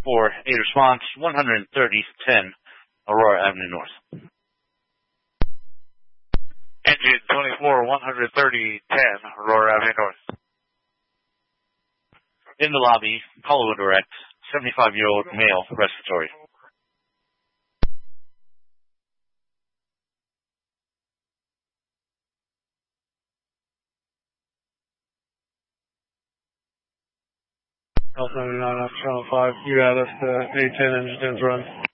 24, a response, 130-10, Aurora Avenue North. Engine 24, 130-10, Aurora Avenue North. In the lobby, Colorado Direct, 75-year-old male, respiratory. L79 off Channel 5, you got us to A10 engine run.